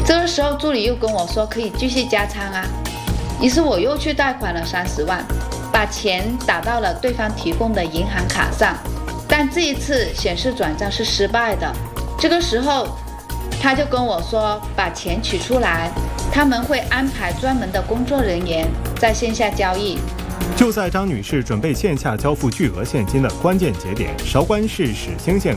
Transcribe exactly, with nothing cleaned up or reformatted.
这个时候助理又跟我说可以继续加仓啊，于是我又去贷款了三十万，把钱打到了对方提供的银行卡上，但这一次显示转账是失败的。这个时候他就跟我说把钱取出来，他们会安排专门的工作人员在线下交易。 就在张女士准备线下交付巨额现金的关键节点，韶关市始兴县